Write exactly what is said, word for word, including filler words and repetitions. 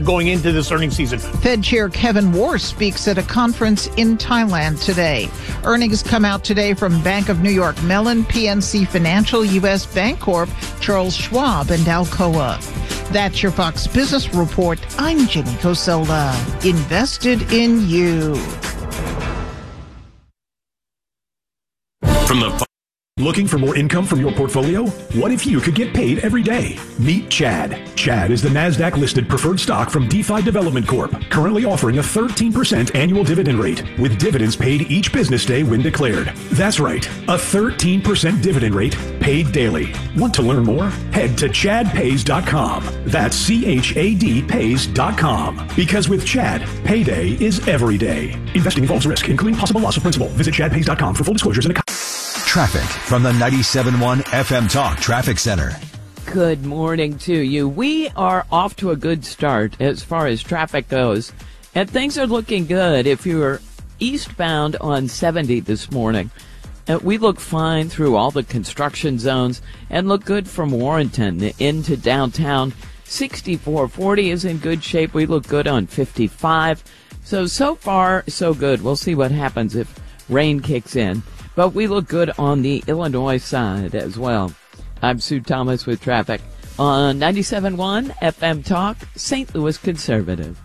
going into this earnings season. Fed Chair Kevin Warsh speaks at a conference in Thailand today. Earnings come out today from Bank of New York Mellon, P N C Financial, U S Bancorp, Charles Schwab, and Alcoa. That's your Fox Business Report. I'm Jenny Cosola. Invested in you. From the Looking for more income from your portfolio? What if you could get paid every day? Meet Chad. Chad is the NASDAQ-listed preferred stock from DeFi Development Corp, currently offering a thirteen percent annual dividend rate, with dividends paid each business day when declared. That's right, a thirteen percent dividend rate paid daily. Want to learn more? Head to chad pays dot com. That's C H A D pays dot com. Because with Chad, payday is every day. Investing involves risk, including possible loss of principal. Visit chad pays dot com for full disclosures and accounts. Traffic from the ninety-seven point one F M Talk Traffic Center. Good morning to you. We are off to a good start as far as traffic goes, and things are looking good. If you're eastbound on seventy this morning, uh, we look fine through all the construction zones and look good from Warrenton into downtown. sixty-four forty is in good shape. We look good on fifty-five. So, so far, so good. We'll see what happens if rain kicks in. But we look good on the Illinois side as well. I'm Sue Thomas with traffic on ninety-seven point one F M Talk, Saint Louis Conservative.